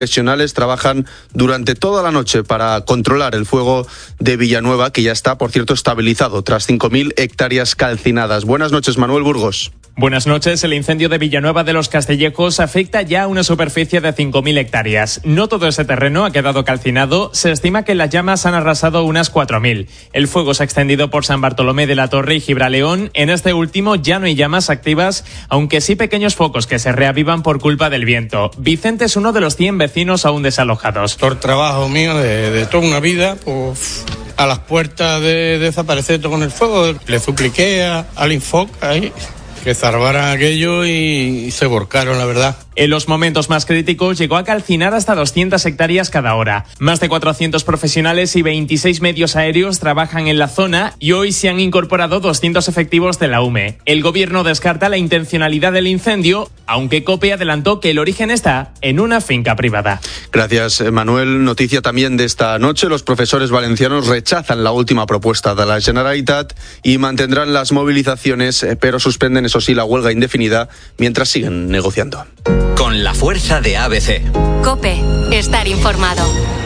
profesionales trabajan durante toda la noche para controlar el fuego de Villanueva, que ya está, por cierto, estabilizado tras 5.000 hectáreas calcinadas. Buenas noches, Manuel Burgos. Buenas noches. El incendio de Villanueva de los Castellejos afecta ya a una superficie de 5.000 hectáreas. No todo ese terreno ha quedado calcinado. Se estima que las llamas han arrasado unas 4.000. El fuego se ha extendido por San Bartolomé de la Torre y Gibraleón. En este último ya no hay llamas activas, aunque sí pequeños focos que se reavivan por culpa del viento. Vicente es uno de los 100 vecinos aún desalojados. Por trabajo mío de toda una vida, pues a las puertas de desaparecer todo con el fuego, le supliqué al Infoc ahí que zarparan aquello y se volcaron, la verdad. En los momentos más críticos llegó a calcinar hasta 200 hectáreas cada hora. Más de 400 profesionales y 26 medios aéreos trabajan en la zona y hoy se han incorporado 200 efectivos de la UME. El gobierno descarta la intencionalidad del incendio, aunque COPE adelantó que el origen está en una finca privada. Gracias, Manuel. Noticia también de esta noche. Los profesores valencianos rechazan la última propuesta de la Generalitat y mantendrán las movilizaciones, pero suspenden, eso sí, la huelga indefinida mientras siguen negociando. Con la fuerza de ABC. COPE. Estar informado.